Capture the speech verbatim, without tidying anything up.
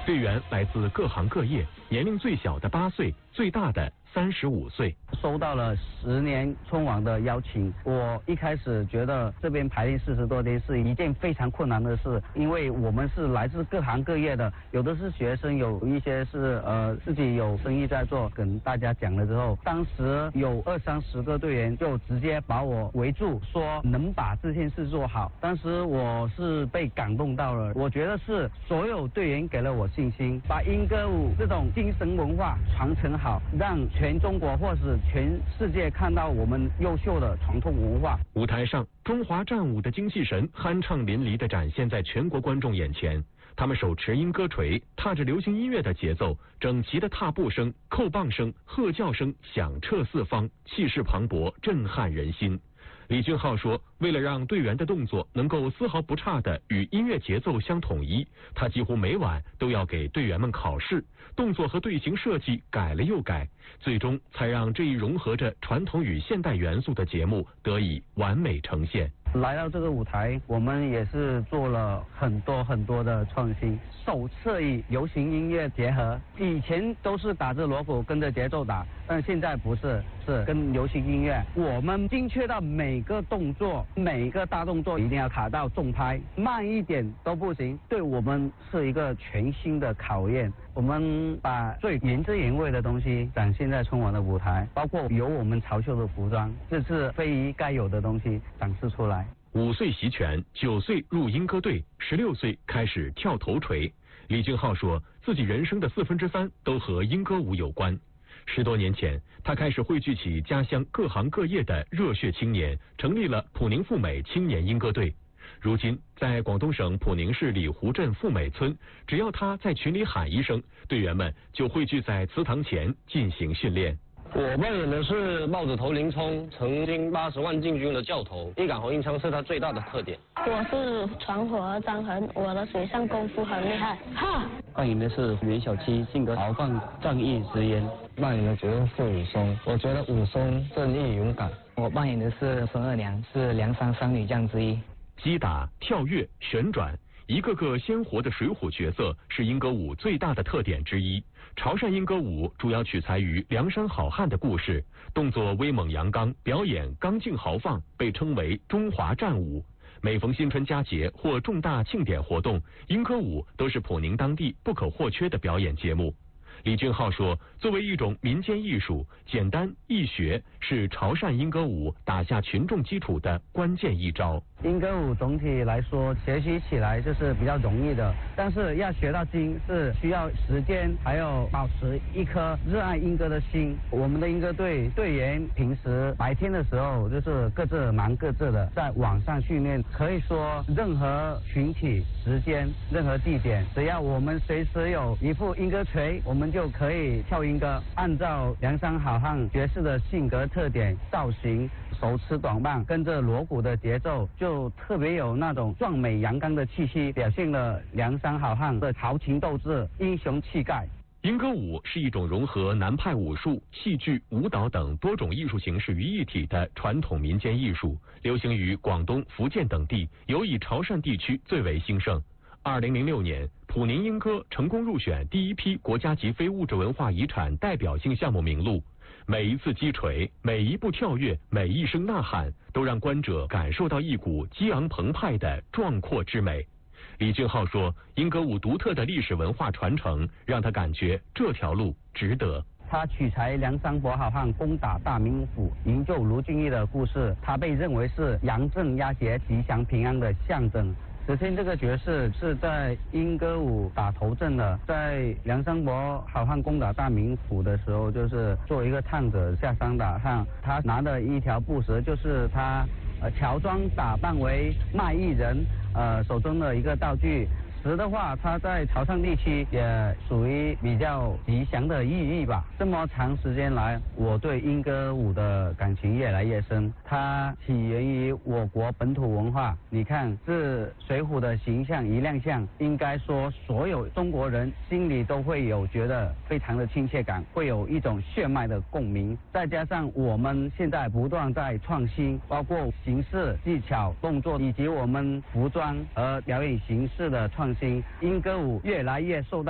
队员来自各行各业，年龄最小的八岁，最大的三十五岁。 收到了十年春晚的邀请，我一开始觉得这边排练四十多天是一件非常困难的事，因为我们是来自各行各业的，有的是学生，有一些是呃自己有生意在做。跟大家讲了之后，当时有二三十个队员就直接把我围住，说能把这件事做好。当时我是被感动到了，我觉得是所有队员给了我信心，把莺歌舞这种精神文化传承好，让全中国或是全世界看到我们优秀的传统文化。 舞台上，中华战舞的精气神酣畅淋漓地展现在全国观众眼前。他们手持莺歌锤，踏着流行音乐的节奏，整齐的踏步声、扣棒声、喝叫声响彻四方，气势磅礴，震撼人心。李俊浩说，为了让队员的动作能够丝毫不差地与音乐节奏相统一，他几乎每晚都要给队员们考试，动作和队形设计改了又改，最终才让这一融合着传统与现代元素的节目得以完美呈现。 来到这个舞台，我们也是做了很多很多的创新，首次与流行音乐结合。以前都是打着锣鼓跟着节奏打，但现在不是，是跟流行音乐，我们精确到每个动作，每个大动作一定要卡到重拍，慢一点都不行，对我们是一个全新的考验。我们把最原汁原味的东西展现在春晚的舞台，包括有我们潮秀的服装，这是非遗该有的东西展示出来。 五岁习拳，九岁入莺歌队，十六岁开始跳头锤。李俊浩说，自己人生的四分之三都和莺歌舞有关。十多年前，他开始汇聚起家乡各行各业的热血青年，成立了普宁富美青年莺歌队。如今，在广东省普宁市里湖镇富美村，只要他在群里喊一声，队员们就汇聚在祠堂前进行训练。 我扮演的是帽子头林冲，曾经八十万禁军的教头，一杆红缨枪是他最大的特点。 我是传火儿张恒，我的水上功夫很厉害，哈！ 扮演的是袁小七，性格豪放、仗义执言。 扮演的角色是武松，我觉得武松正义勇敢。 我扮演的是孙二娘，是梁山三女将之一。 击打、跳跃、旋转，一个个鲜活的水浒角色是莺歌舞最大的特点之一。潮汕莺歌舞主要取材于梁山好汉的故事，动作威猛阳刚，表演刚劲豪放，被称为中华战舞。每逢新春佳节或重大庆典活动，莺歌舞都是普宁当地不可或缺的表演节目。李俊浩说，作为一种民间艺术，简单易学是潮汕莺歌舞打下群众基础的关键一招。 莺歌舞总体来说学习起来就是比较容易的，但是要学到精是需要时间，还有保持一颗热爱莺歌的心。我们的莺歌队队员平时白天的时候就是各自忙各自的，在网上训练，可以说任何群体、时间、任何地点，只要我们随时有一副莺歌锤，我们就可以跳莺歌。按照梁山好汉角色的性格特点、造型，手持短棒，跟着锣鼓的节奏，就特别有那种壮美阳刚的气息，表现了梁山好汉的豪情斗志、英雄气概。 莺歌舞是一种融合南派武术、戏剧、舞蹈等多种艺术形式于一体的传统民间艺术，流行于广东、福建等地，尤以潮汕地区最为兴盛。二零零六年，普宁莺歌成功入选第一批国家级非物质文化遗产代表性项目名录。每一次击锤，每一步跳跃，每一声呐喊，都让观者感受到一股激昂澎湃的壮阔之美。李俊浩说，莺歌舞独特的历史文化传承，让他感觉这条路值得。 他取材梁山伯好汉攻打大名府、营救卢俊义的故事，他被认为是杨震押解吉祥平安的象征。石天这个角色是在莺歌舞打头阵的，在梁山伯好汉攻打大名府的时候，就是做一个探子下山打探，他拿的一条布蛇，就是他呃乔装打扮为卖艺人呃手中的一个道具。石的话，它在潮汕地区也属于比较吉祥的寓意吧。这么长时间来，我对莺歌舞的感情越来越深。它起源于我国本土文化。你看，这水浒的形象一亮相，应该说所有中国人心里都会有觉得非常的亲切感，会有一种血脉的共鸣。再加上我们现在不断在创新，包括形式、技巧、动作以及我们服装和表演形式的创新。莺歌舞越来越受到